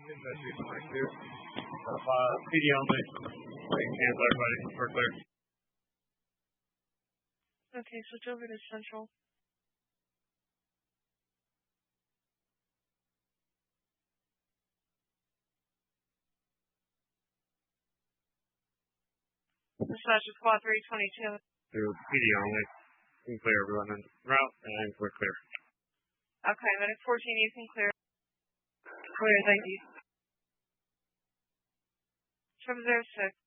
PD only. Cancel everybody. We're clear. Okay, switch over to Central. Dispatch is Squad 322. Through PD only. You can clear everyone in route, and we're clear. Okay, Medic 14, you can clear. Clear, thank you. 706.